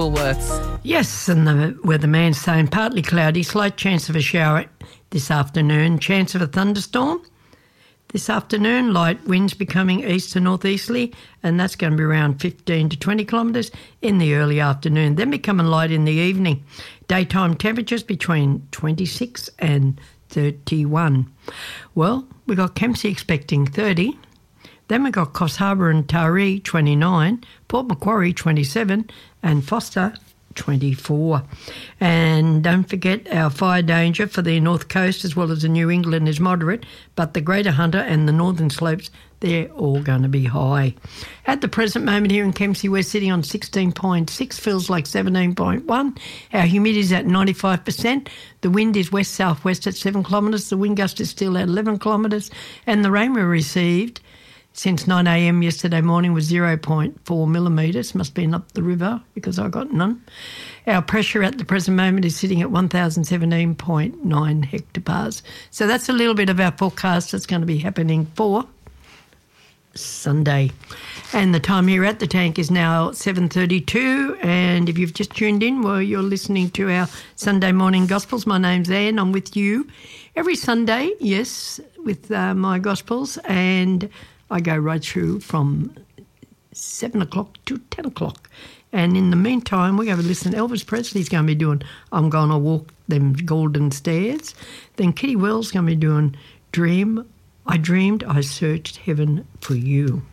Woolworths. Yes, and the weatherman's saying partly cloudy, slight chance of a shower this afternoon, chance of a thunderstorm. This afternoon, light winds becoming east to northeasterly, and that's going to be around 15 to 20 kilometres in the early afternoon, then becoming light in the evening. Daytime temperatures between 26 and 31. Well, we got Kempsey expecting 30. Then we got Coffs Harbour and Taree, 29, Port Macquarie, 27, and Foster, 24. And don't forget our fire danger for the North Coast as well as the New England is moderate, but the Greater Hunter and the Northern Slopes, they're all going to be high. At the present moment here in Kempsey, we're sitting on 16.6, feels like 17.1. Our humidity is at 95%. The wind is west-southwest at 7 kilometres. The wind gust is still at 11 kilometres. And the rain we received since 9 a.m. yesterday morning was 0.4 millimetres. Must have been up the river because I got none. Our pressure at the present moment is sitting at 1,017.9 hectopars. So that's a little bit of our forecast that's going to be happening for Sunday. And the time here at the tank is now 7:32, and if you've just tuned in, well, you're listening to our Sunday morning Gospels. My name's Anne. I'm with you every Sunday, yes, with my Gospels, and I go right through from 7 o'clock to 10 o'clock. And in the meantime, we're going to listen. Elvis Presley's going to be doing I'm Gonna Walk Them Golden Stairs. Then Kitty Wells going to be doing I Dreamed I Searched Heaven for You.